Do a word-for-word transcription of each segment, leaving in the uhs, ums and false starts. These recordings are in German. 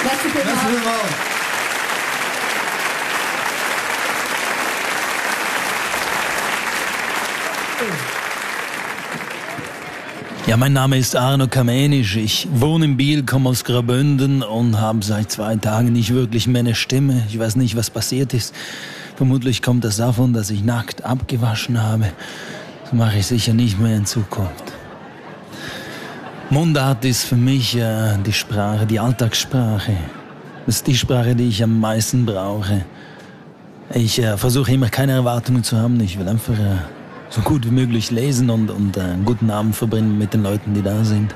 Merci vielmals. Ja, mein Name ist Arno Kamenisch. Ich wohne in Biel, komme aus Graubünden und habe seit zwei Tagen nicht wirklich mehr eine Stimme. Ich weiß nicht, was passiert ist. Vermutlich kommt das davon, dass ich nackt abgewaschen habe. Das mache ich sicher nicht mehr in Zukunft. Mundart ist für mich äh, die Sprache, die Alltagssprache. Das ist die Sprache, die ich am meisten brauche. Ich äh, versuche immer keine Erwartungen zu haben. Ich will einfach äh, so gut wie möglich lesen und, und äh, einen guten Abend verbringen mit den Leuten, die da sind.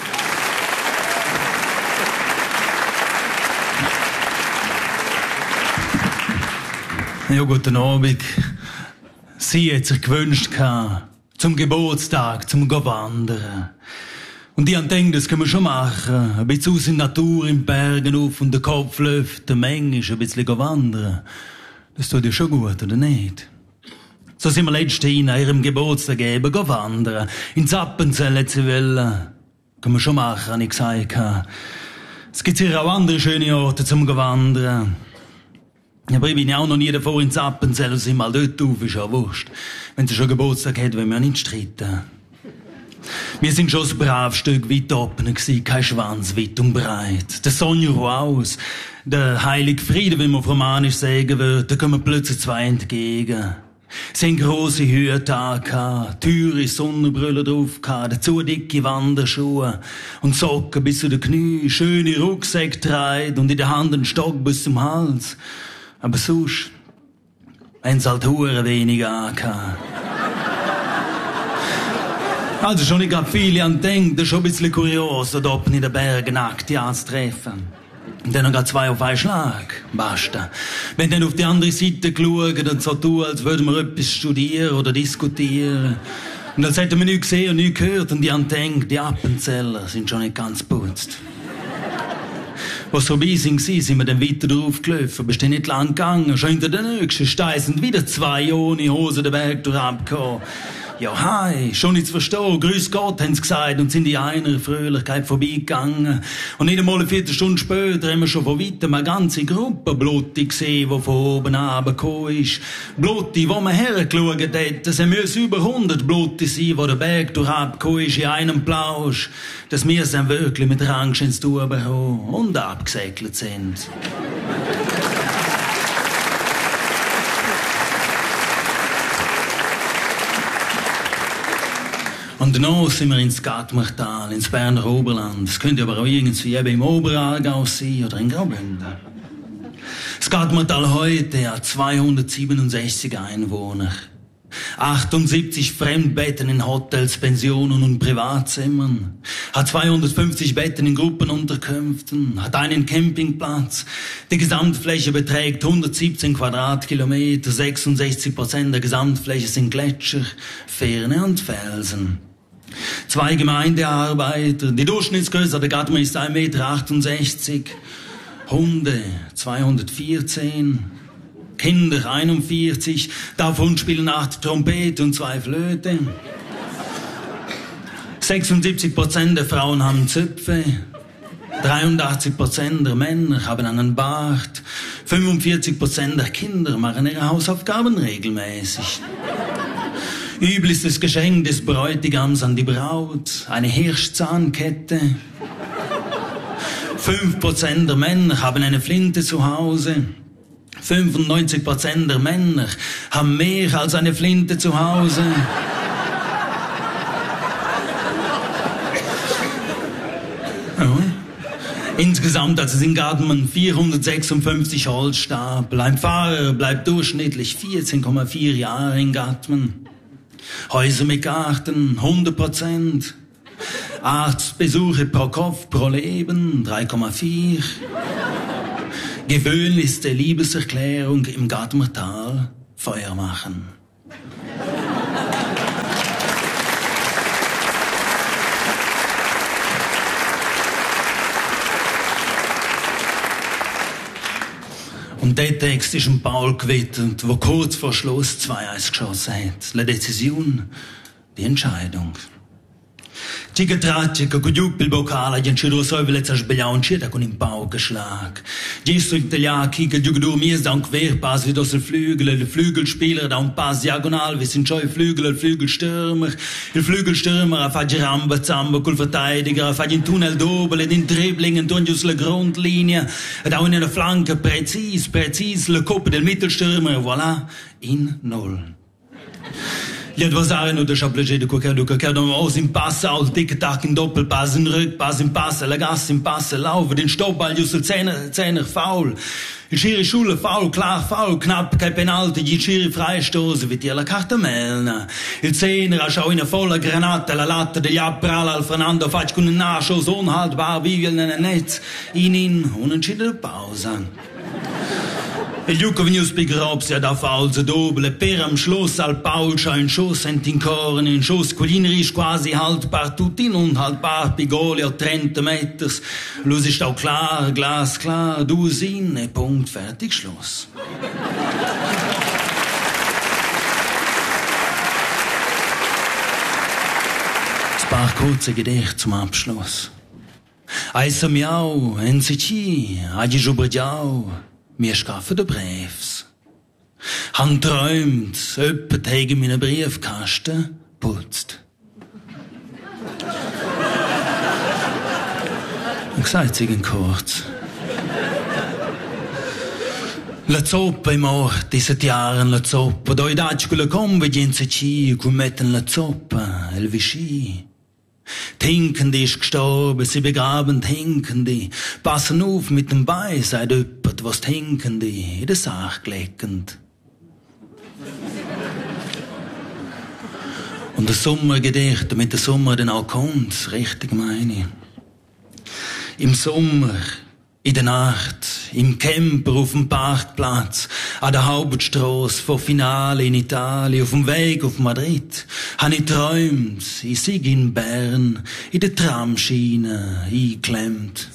Ja, guten Abend. Sie hat sich gewünscht, zum Geburtstag, zum Gehen wandern. Und ich habe gedacht, das können wir schon machen. Ein bisschen aus in der Natur, in den Bergen auf und den Kopf lüften, manchmal ein bisschen gehen wandern. Das tut ja schon gut, oder nicht? So sind wir letztens in ihrem Geburtstag eben gehen wandern. In Zappenzell hat sie wollen. Können wir schon machen, habe ich gesagt. Es gibt hier auch andere schöne Orte zum gehen wandern. Aber ich bin ja auch noch nie davor in Zappenzell und sind mal dort auf, ist ja wurscht. Wenn sie schon Geburtstag hat, wollen wir ja nicht streiten. Wir sind schon ein braves Stück weit oben gewesen, kein Schwanz, weit und breit. Der Sonja raus, der heilige Friede, wie man auf Romanisch sagen würde, da kommen plötzlich zwei entgegen. Sie haben grosse Hüte angehabt, teure Sonnenbrille drauf gehabt, dazu dicke Wanderschuhe und Socken bis zu den Knie, schöne Rucksäcke getragen und in der Hand einen Stock bis zum Hals. Aber sonst haben sie halt hure wenig angehabt. Also schon nicht grad viele an denken, das ist schon ein bisschen kurios, da oben in den Bergen nackt anzutreffen. Und dann noch grad zwei auf einen Schlag. Basta. Wenn dann auf die andere Seite schauen und so tun, als würden wir etwas studieren oder diskutieren. Und als hätten wir nichts gesehen und nichts gehört und die haben gedacht, die Appenzeller sind schon nicht ganz putzt. Was vorbei sind, sind wir dann weiter drauf gelaufen, aber ist dann nicht lang gegangen. Schon hinter den nächsten Stein sind wieder zwei ohne Hose den Berg durchgekommen. Ja, hi, schon nicht zu verstehen, grüß Gott, haben sie gesagt, und sind in einer Fröhlichkeit vorbeigegangen. Und nicht einmal eine Viertelstunde später haben wir schon von weitem eine ganze Gruppe Blutti gesehen, die von oben runtergekommen ist. Blutti, wo man hergeschaut hat, das müssen über hundert Blutti sein, die der Berg durchgekommen ist, in einem Plausch, dass wir es dann wirklich mit Angst ins Tun bekommen und abgesäckelt sind. Und danach sind wir ins Gatmertal, ins Berner Oberland. Es könnte aber auch irgendwie eben im Oberaargau sein oder in Graubünden. Das Gatmertal heute hat zweihundertsiebenundsechzig Einwohner. achtundsiebzig Fremdbetten in Hotels, Pensionen und Privatzimmern. Hat zweihundertfünfzig Betten in Gruppenunterkünften. Hat einen Campingplatz. Die Gesamtfläche beträgt hundertsiebzehn Quadratkilometer. sechsundsechzig Prozent der Gesamtfläche sind Gletscher, Fähne und Felsen. Zwei Gemeindearbeiter. Die Durchschnittsgröße der Gatmer ist ein Meter achtundsechzig. Hunde zweihundertvierzehn. Kinder einundvierzig. Davon spielen acht Trompete und zwei Flöte. sechsundsiebzig Prozent der Frauen haben Zöpfe. dreiundachtzig Prozent der Männer haben einen Bart. fünfundvierzig Prozent der Kinder machen ihre Hausaufgaben regelmäßig. Üblichstes Geschenk des Bräutigams an die Braut, eine Hirschzahnkette. fünf Prozent der Männer haben eine Flinte zu Hause. fünfundneunzig Prozent der Männer haben mehr als eine Flinte zu Hause. Ja. Insgesamt, also sind Gartenmann vierhundertsechsundfünfzig Holzstapel. Ein Fahrer bleibt durchschnittlich vierzehn Komma vier Jahre in Gartmann. Häuser mit Garten, hundert Prozent. Arztbesuche pro Kopf, pro Leben, drei Komma vier. Gewöhnlichste Liebeserklärung im Gatmertal, Feuer machen. Und der Text ist ein Paul gewidmet, der kurz vor Schluss zwei Eis geschossen hat. La Decision, die Entscheidung. Cica traccia, con giù il boccale, gli inciro sove le sbagliamo un cita con un Paukenschlag. Gesto in Tagliacchi, che giù mies da un Querpass, wie das der Flügel, der Flügelspieler da un Pass diagonal, wie sind schon Flügel, il Flügelstürmer, il Flügelstürmer, a faggi ramba zamba col Verteidiger, a faggi in Tunnel doble, in Dribbling, und aus der Grundlinie, da in der Flanke, präzis, präzis, le Kopf del Mittelstürmer, voilà, in Null. Gli avversari non ci piacere qualche che non aus im Pass, aus Tic-Tac in Doppelpass, in Rückpass im Pass, la Gas im Pass, laufen, den Stoppball, just il Zehner, Zehner, faul. Il Schiri Schule, faul, klar, faul, knapp, kein Penalty, die Schiri Freistoße, wie die la Carta Melna. Il Zehner, a schau in una volla granata, la latta degli Abprall al Fernando, faccio con un Nachschuss, unhaltbar, wie will nel Netz, in in, unentschiedene Pause. Il Giucco venius pigrobsia da false doble, per am Schluss al Paulscha in Schuss ent in Korn, in Schuss, Colinerisch quasi haltbar, tut in unhaltbar, Pigoli a trenta Meters. Los ist auch klar, glasklar, du Sinne, Punkt, fertig, Schluss. Ein paar kurze Gedichte zum Abschluss. Eisa miau, N C C, agi jubrdiau. Wir schaffen den Briefs. Han träumt, öppet hegen meine Briefkasten putzt. Ich sag's Ihnen kurz. La zoppa è morta, i sette anni la zoppa, doi dacci con la combe di N C C, cui metten la zoppa, il Vichy. Die Hinkende ist gestorben, sie begraben die Hinkende. Passen auf mit dem Bein, sagt jemand, was die Hinkende in der Sache gelegt. Und das Sommergedicht, damit der Sommer dann auch kommt, richtig meine ich. Im Sommer, in der Nacht, im Camper auf dem Parkplatz, an der Hauptstrasse vor Finale in Italien, auf dem Weg auf Madrid, han ich träumt, ich sieg in Bern, in der Tramschiene eingeklemmt.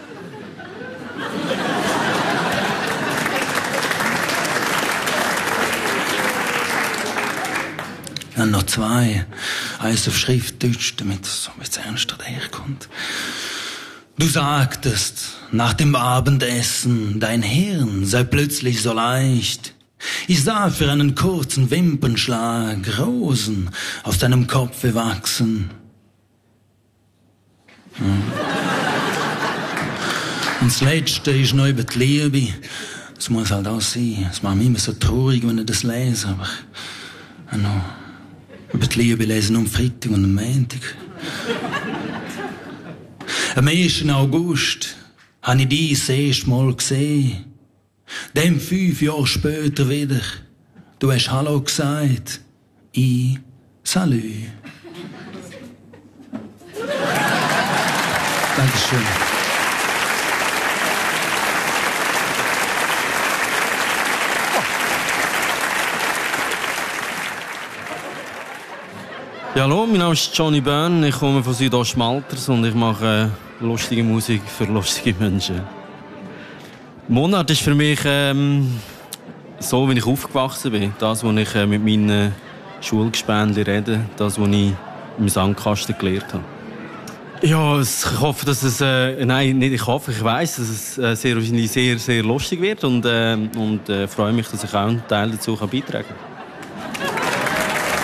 Dann noch zwei, eins auf Schriftdeutsch, damit es so ein bisschen ernster daherkommt. Du sagtest, nach dem Abendessen, dein Hirn sei plötzlich so leicht. Ich sah für einen kurzen Wimpernschlag Rosen aus deinem Kopfe wachsen. Hm. Und das Letzte ist noch über die Liebe. Das muss halt auch sein. Es macht mich immer so traurig, wenn ich das lese, aber ich noch über die Liebe lesen am Freitag und am Montag. Am ersten August habe ich dich das erste Mal gesehen. Dann fünf Jahre später wieder. Du hast Hallo gesagt. Ich Salü. Dankeschön. Ja, hallo, mein Name ist Johnny Byrne, ich komme von Südostmalters und ich mache lustige Musik für lustige Menschen. Monat ist für mich ähm, so, wie ich aufgewachsen bin. Das, was ich äh, mit meinen Schulgespänli rede, das, was ich im Sandkasten gelernt habe. Ja, es, ich hoffe, dass es, äh, nein, nicht ich hoffe, ich weiss, dass es äh, sehr wahrscheinlich sehr, sehr lustig wird und, äh, und äh, freue mich, dass ich auch einen Teil dazu kann beitragen kann.